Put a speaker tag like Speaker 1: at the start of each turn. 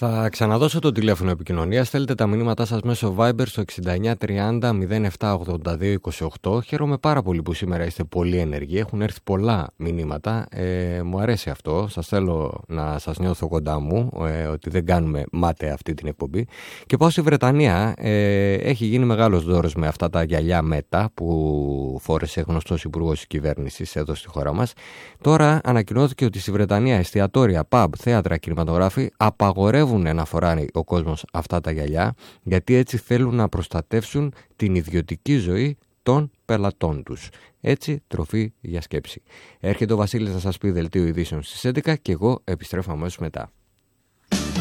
Speaker 1: Θα ξαναδώσω το τηλέφωνο επικοινωνίας. Στέλνετε τα μηνύματά σας μέσω Viber στο 6930 078228. Χαίρομαι πάρα πολύ που σήμερα είστε πολύ ενεργοί. Έχουν έρθει πολλά μηνύματα. Μου αρέσει αυτό. Σας θέλω να σας νιώθω κοντά μου, ότι δεν κάνουμε μάτε αυτή την εκπομπή. Και πάω στη Βρετανία. Έχει γίνει μεγάλος δώρος με αυτά τα γυαλιά Μέτα που φόρεσε γνωστός υπουργός της κυβέρνησης εδώ στη χώρα μας. Τώρα ανακοινώθηκε ότι στη Βρετανία εστιατόρια, pub, θέατρα, κινηματογράφοι απαγορεύουν να φοράει ο κόσμος αυτά τα γυαλιά, γιατί έτσι θέλουν να προστατεύσουν την ιδιωτική ζωή των πελατών τους. Έτσι, τροφή για σκέψη. Έρχεται ο Βασίλης να σας πει δελτίο ειδήσεων στις 11 και εγώ επιστρέφω αμέσως μετά.